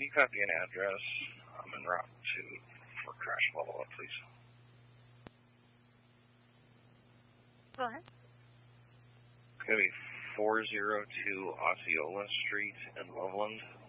can you copy an address? I'm en route for crash follow-up, please. Go ahead. It's going to be 402 Osceola Street in Loveland.